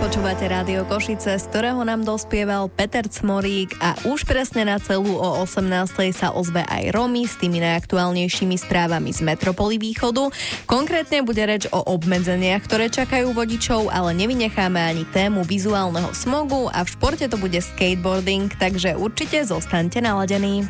Počúvate Rádio Košice, z ktorého nám dospieval Peter Cmorík a už presne na celú o 18:00 sa ozve aj Romy s tými najaktuálnejšími správami z Metropoly Východu. Konkrétne bude reč o obmedzeniach, ktoré čakajú vodičov, ale nevynecháme ani tému vizuálneho smogu a v športe to bude skateboarding, takže určite zostaňte naladení.